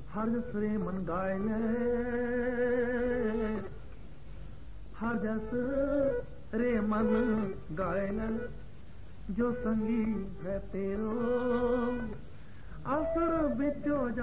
हर जस रे मन गाय हर जस रे मन गाय जो संगी है तेरो असर बिचो